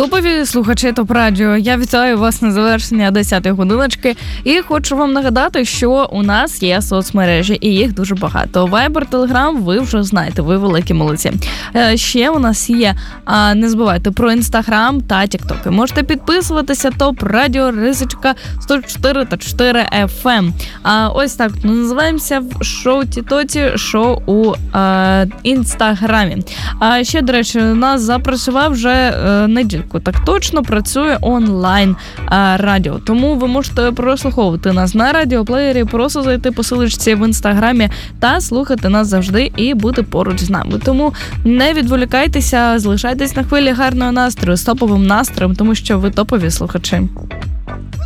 Топові слухачі ТОП Радіо, я вітаю вас на завершення 10-ї годиночки і хочу вам нагадати, що у нас є соцмережі і їх дуже багато. Viber, Telegram, ви вже знаєте, ви великі молодці. Ще у нас є, не забувайте про Instagram та TikTok. Можете підписуватися ТОП Радіо, Рисочка 104.4 FM. Ось так називаємося в шоу Тітоті, шоу у Інстаграмі. Ще, до речі, у нас запрацював вже недільку. Так точно працює онлайн радіо. Тому ви можете прослуховувати нас на радіоплеєрі, просто зайти по силочці в Інстаграмі та слухати нас завжди і бути поруч з нами. Тому не відволікайтеся, залишайтесь на хвилі гарного настрою, з топовим настроєм, тому що ви топові слухачі.